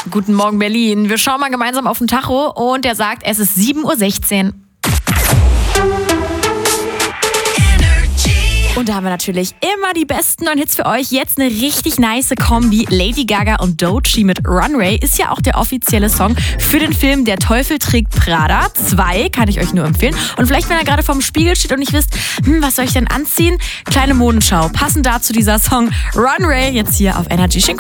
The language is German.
Guten Morgen, Berlin. Wir schauen mal gemeinsam auf den Tacho und der sagt, es ist 7:16 Uhr. Und da haben wir natürlich immer die besten neuen Hits für euch. Jetzt eine richtig nice Kombi. Lady Gaga und Doechii mit Runway ist ja auch der offizielle Song für den Film Der Teufel trägt Prada 2. Kann ich euch nur empfehlen. Und vielleicht, wenn ihr gerade vorm Spiegel steht und nicht wisst, was soll ich denn anziehen? Kleine Modenschau. Passend dazu dieser Song Runway jetzt hier auf Energy.